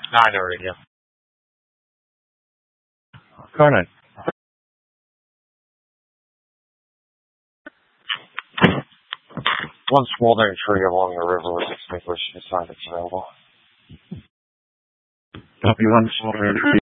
No, I know already, yeah. Conan. One smoldering tree along the river was extinguished. It's not available. W1